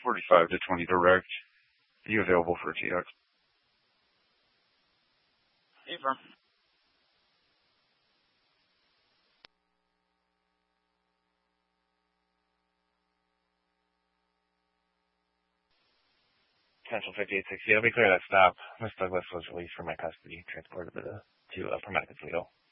45 to 20 direct. Are you available for a TX? Affirm. Potential 5860. I'll be clear that stop. Miss Douglas was released from my custody, transported to Upper Toledo.